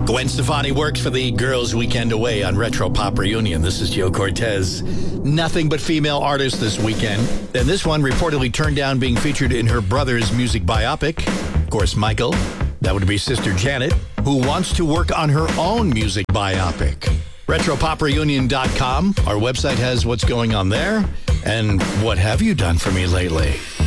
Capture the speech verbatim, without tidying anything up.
Gwen Stefani works for the Girls Weekend Away on Retro Pop Reunion. This is Joe Cortez. Nothing but female artists this weekend. And this one reportedly turned down being featured in her brother's music biopic. Of course, Michael. That would be Sister Janet, who wants to work on her own music biopic. retro pop reunion dot com. Our website has what's going on there. And what have you done for me lately?